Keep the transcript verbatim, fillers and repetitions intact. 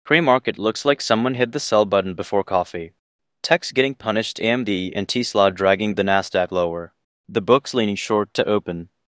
Pre-market looks like someone hit the sell button before coffee. Tech's getting punished A M D and Tesla dragging the Nasdaq lower. The book's leaning short to open.